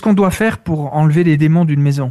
qu'on doit faire pour enlever les démons d'une maison?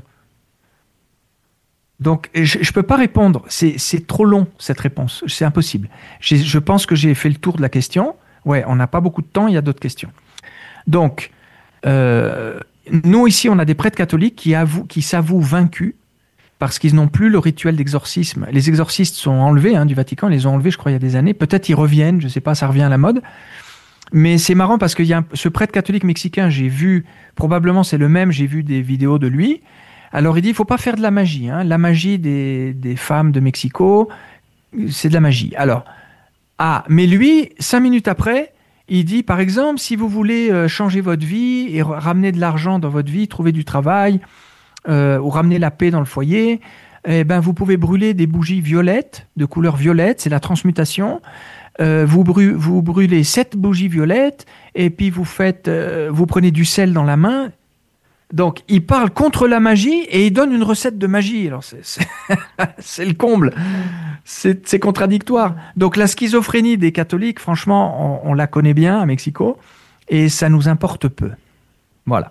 Donc, je ne peux pas répondre. C'est trop long, cette réponse. C'est impossible. Je pense que j'ai fait le tour de la question. Ouais, on n'a pas beaucoup de temps, il y a d'autres questions. Donc, nous, ici, on a des prêtres catholiques qui s'avouent vaincus parce qu'ils n'ont plus le rituel d'exorcisme. Les exorcistes sont enlevés du Vatican, ils les ont enlevés, je crois, il y a des années. Peut-être ils reviennent, je ne sais pas, ça revient à la mode. Mais c'est marrant parce qu'il y a ce prêtre catholique mexicain, j'ai vu, probablement c'est le même, j'ai vu des vidéos de lui. Alors il dit, il ne faut pas faire de la magie. La magie des femmes de Mexico, c'est de la magie. Alors, mais lui, 5 minutes après, il dit, par exemple, si vous voulez changer votre vie et ramener de l'argent dans votre vie, trouver du travail, ou ramener la paix dans le foyer, vous pouvez brûler des bougies violettes, de couleur violette, c'est la transmutation. Vous brûlez 7 bougies violettes et puis vous prenez du sel dans la main. Donc, il parle contre la magie et il donne une recette de magie. Alors, c'est le comble. C'est contradictoire. Donc, la schizophrénie des catholiques, franchement, on la connaît bien à Mexico et ça nous importe peu. Voilà.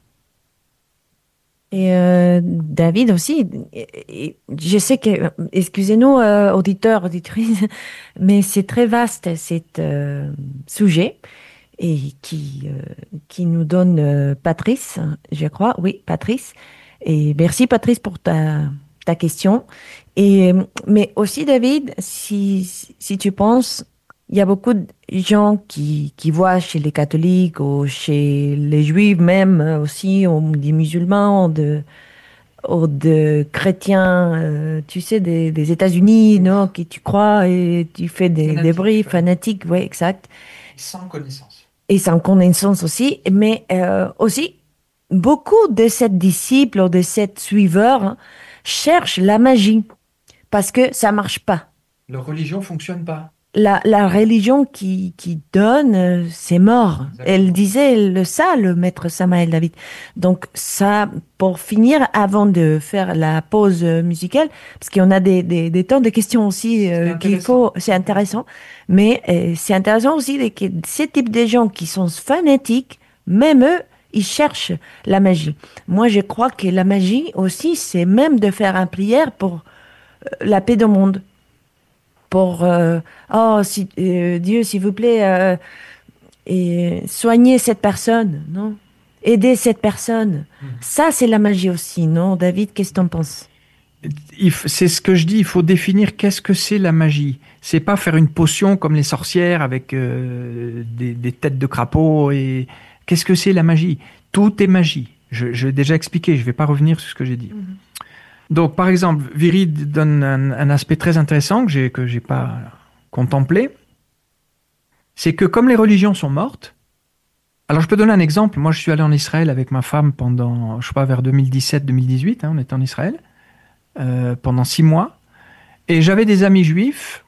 Et David aussi, je sais que, excusez-nous, auditeurs, auditrices, mais c'est très vaste cet sujet et qui nous donne Patrice, je crois, oui, Patrice. Et merci Patrice pour ta question. Mais aussi David, si tu penses, il y a beaucoup de gens qui voient chez les catholiques ou chez les juifs même aussi, ou des musulmans, ou de chrétiens, tu sais, des États-Unis, non, qui tu crois et tu fais des bruits fanatiques, oui, exact. Sans connaissance. Et sans connaissance aussi, mais aussi, beaucoup de ces disciples ou de ces suiveurs cherchent la magie parce que ça marche pas. Leur religion fonctionne pas. La religion qui donne, c'est mort. Exactement. Elle disait le maître Samael David. Donc ça, pour finir, avant de faire la pause musicale, parce qu'on a des temps de questions aussi c'est intéressant. Mais c'est intéressant aussi que ces types de gens qui sont fanatiques, même eux, ils cherchent la magie. Moi, je crois que la magie aussi, c'est même de faire une prière pour la paix du monde. Pour Dieu, s'il vous plaît, soignez cette personne, non? Aidez cette personne. Ça, c'est la magie aussi, non? David, qu'est-ce que tu en penses? C'est ce que je dis, il faut définir qu'est-ce que c'est la magie. C'est pas faire une potion comme les sorcières avec des têtes de crapaud. Et qu'est-ce que c'est la magie? Tout est magie. Je l'ai déjà expliqué, je vais pas revenir sur ce que j'ai dit. Donc, par exemple, Viri donne un aspect très intéressant que j'ai pas contemplé. C'est que comme les religions sont mortes, alors je peux donner un exemple. Moi, je suis allé en Israël avec ma femme pendant, je sais pas, vers 2017-2018, on était en Israël, pendant 6 mois. Et j'avais des amis juifs,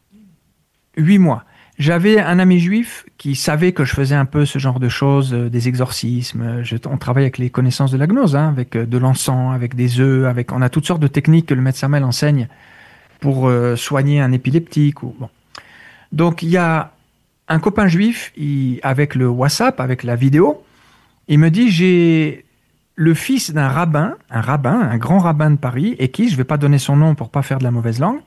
8 mois. J'avais un ami juif qui savait que je faisais un peu ce genre de choses, des exorcismes. On travaille avec les connaissances de la gnose, avec de l'encens, avec des œufs, on a toutes sortes de techniques que le maître Samael enseigne pour soigner un épileptique. Donc il y a un copain juif, avec le WhatsApp, avec la vidéo, il me dit, j'ai le fils d'un rabbin, un grand rabbin de Paris, et je ne vais pas donner son nom pour pas faire de la mauvaise langue,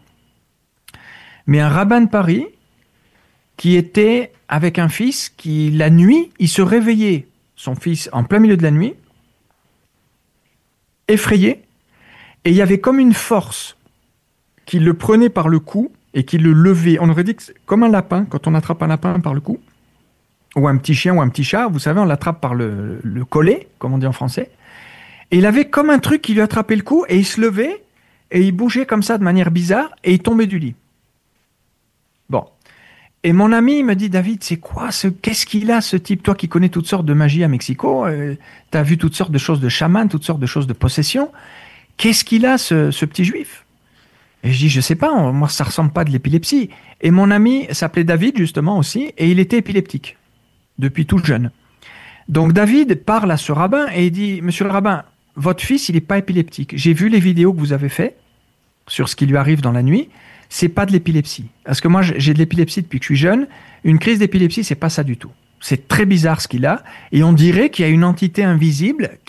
mais un rabbin de Paris qui était avec un fils qui, la nuit, il se réveillait, son fils, en plein milieu de la nuit, effrayé, et il y avait comme une force qui le prenait par le cou et qui le levait. On aurait dit que c'est comme un lapin, quand on attrape un lapin par le cou, ou un petit chien ou un petit chat, vous savez, on l'attrape par le collet, comme on dit en français, et il avait comme un truc qui lui attrapait le cou, et il se levait, et il bougeait comme ça de manière bizarre, et il tombait du lit. Bon. Et mon ami me dit, David, c'est quoi qu'est-ce qu'il a ce type? Toi qui connais toutes sortes de magie à Mexico, tu as vu toutes sortes de choses de chaman, toutes sortes de choses de possession. Qu'est-ce qu'il a ce petit juif? Et je dis, je sais pas, moi ça ressemble pas de l'épilepsie. Et mon ami s'appelait David justement aussi, et il était épileptique depuis tout jeune. Donc David parle à ce rabbin et il dit, monsieur le rabbin, votre fils il est pas épileptique. J'ai vu les vidéos que vous avez fait sur ce qui lui arrive dans la nuit. C'est pas de l'épilepsie. Parce que moi, j'ai de l'épilepsie depuis que je suis jeune. Une crise d'épilepsie, c'est pas ça du tout. C'est très bizarre ce qu'il a. Et on dirait qu'il y a une entité invisible